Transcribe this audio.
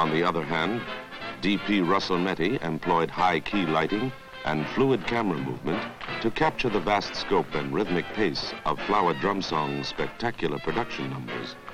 On the other hand, D.P. Russell-Metty employed high-key lighting and fluid camera movement to capture the vast scope and rhythmic pace of Flower Drum Song's spectacular production numbers.